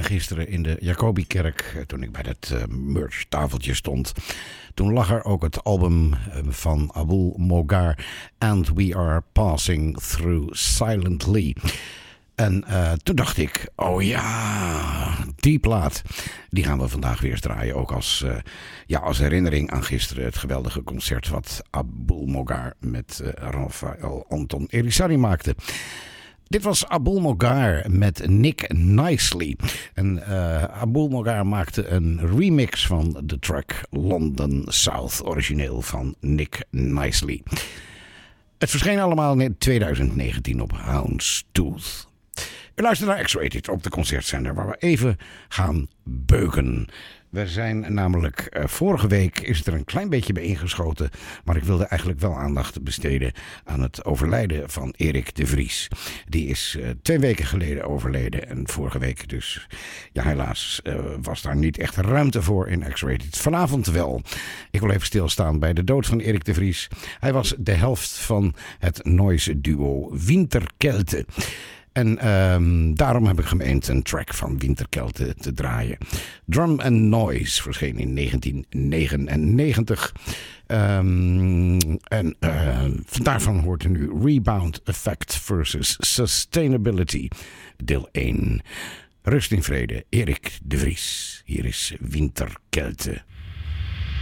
gisteren in de Jacobikerk, toen ik bij het merch-tafeltje stond. Toen lag er ook het album van Abul Mogar, And We Are Passing Through Silently. En toen dacht ik, oh ja, die plaat, die gaan we vandaag weer eens draaien. Ook als herinnering aan gisteren, het geweldige concert wat Abul Mogar met Rafael Anton Erisari maakte. Dit was Abul Mogar met Nick Nicely. En Abul Mogar maakte een remix van de track London South, origineel van Nick Nicely. Het verscheen allemaal in 2019 op Houndstooth. U luistert naar X-Rated op de concertzender, waar we even gaan beuken. We zijn namelijk, vorige week is het er een klein beetje bij ingeschoten, maar ik wilde eigenlijk wel aandacht besteden aan het overlijden van Erik de Vries. Die is 2 weken geleden overleden en vorige week dus, ja helaas, was daar niet echt ruimte voor in X-Rated. Vanavond wel. Ik wil even stilstaan bij de dood van Erik de Vries. Hij was de helft van het noise duo Winterkelte. En daarom heb ik gemeend een track van Winterkelte te draaien. Drum and Noise verscheen in 1999. Daarvan hoort u nu Rebound Effect versus Sustainability, deel 1. Rust in vrede, Erik de Vries. Hier is Winterkelte.